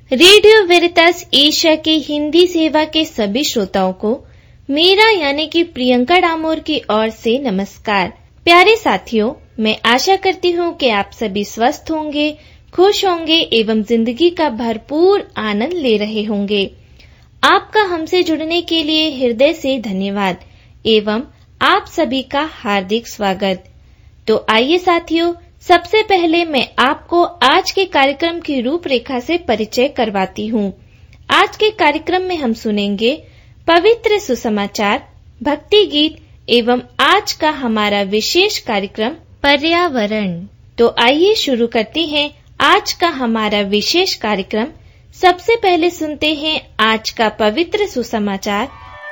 Radio वेरितास Asia के हिंदी सेवा के सभी श्रोताओं को मेरा यानी कि प्रियंका डामोर की ओर से नमस्कार। प्यारे साथियों, मैं आशा करती हूँ कि आप सभी स्वस्थ होंगे, खुश होंगे एवं जिंदगी का भरपूर आनंद ले रहे होंगे। आपका हमसे जुड़ने के लिए हृदय से धन्यवाद एवं आप सभी का हार्दिक स्वागत। तो आइए साथियों, सबसे पहले मैं आपको आज के कार्यक्रम की रूपरेखा से परिचय करवाती हूँ। आज के कार्यक्रम में हम सुनेंगे पवित्र सुसमाचार, भक्ति गीत एवं आज का हमारा विशेष कार्यक्रम पर्यावरण। तो आइए शुरू करते हैं आज का हमारा विशेष कार्यक्रम। सबसे पहले सुनते हैं आज का पवित्र सुसमाचार।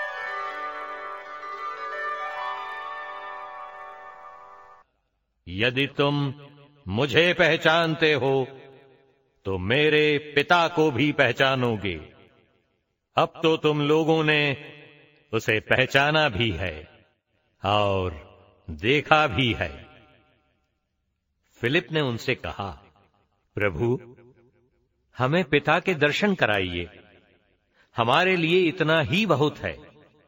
यदि तुम मुझे पहचानते हो तो मेरे पिता को भी पहचानोगे। अब तो तुम लोगों ने उसे पहचाना भी है और देखा भी है। फिलिप ने उनसे कहा, प्रभु, हमें पिता के दर्शन कराइए, हमारे लिए इतना ही बहुत है।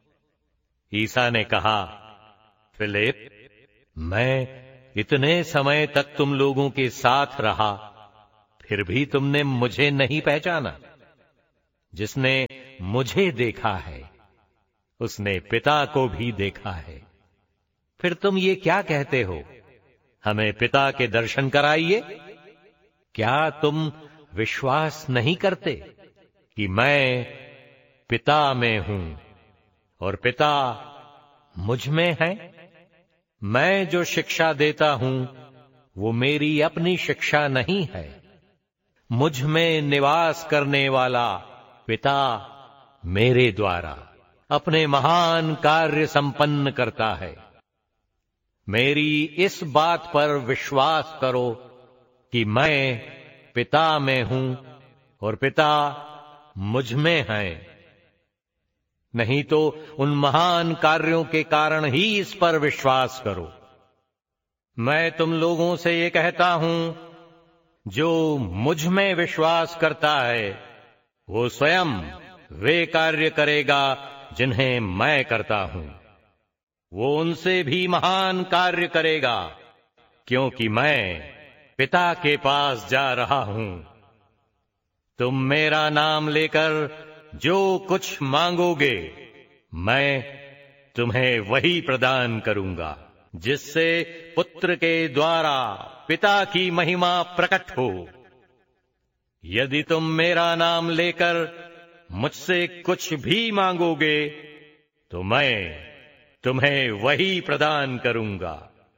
ईसा ने कहा, फिलिप, मैं इतने समय तक तुम लोगों के साथ रहा, फिर भी तुमने मुझे नहीं पहचाना। जिसने मुझे देखा है उसने पिता को भी देखा है। फिर तुम ये क्या कहते हो, हमें पिता के दर्शन कराइए? क्या तुम विश्वास नहीं करते कि मैं पिता में हूं और पिता मुझ में है? मैं जो शिक्षा देता हूं वो मेरी अपनी शिक्षा नहीं है, मुझ में निवास करने वाला पिता मेरे द्वारा अपने महान कार्य संपन्न करता है। मेरी इस बात पर विश्वास करो कि मैं पिता में हूं और पिता मुझ में है, नहीं तो उन महान कार्यों के कारण ही इस पर विश्वास करो। मैं तुम लोगों से ये कहता हूं, जो मुझ में विश्वास करता है वो स्वयं वे कार्य करेगा जिन्हें मैं करता हूं। वो उनसे भी महान कार्य करेगा, क्योंकि मैं पिता के पास जा रहा हूं। तुम मेरा नाम लेकर जो कुछ मांगोगे मैं तुम्हें वही प्रदान करूंगा, जिससे पुत्र के द्वारा पिता की महिमा प्रकट हो। यदि तुम मेरा नाम लेकर मुझसे कुछ भी मांगोगे तो मैं तुम्हें वही प्रदान करूंगा।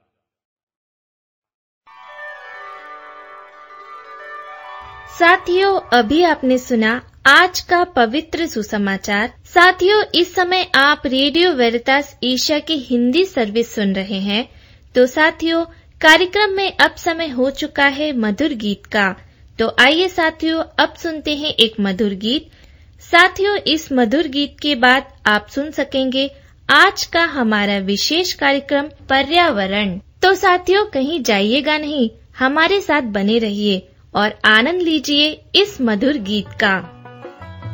साथियों, अभी आपने सुना आज का पवित्र सुसमाचार। साथियों, इस समय आप रेडियो वेरितास एशिया की हिंदी सर्विस सुन रहे हैं। तो साथियों, कार्यक्रम में अब समय हो चुका है मधुर गीत का। तो आइए साथियों, अब सुनते हैं एक मधुर गीत। साथियों, इस मधुर गीत के बाद आप सुन सकेंगे आज का हमारा विशेष कार्यक्रम पर्यावरण। तो साथियों, कहीं जाइएगा नहीं, हमारे साथ बने रहिए और आनंद लीजिए इस मधुर गीत का।